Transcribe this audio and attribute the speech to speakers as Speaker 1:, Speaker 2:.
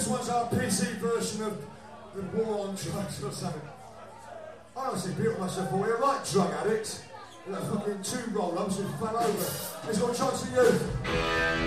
Speaker 1: This one's our PC version of the War on Drugs or something. I honestly built myself for you, like drug addicts. Fucking 2 roll-ups and fell over. It's got Drugs for you.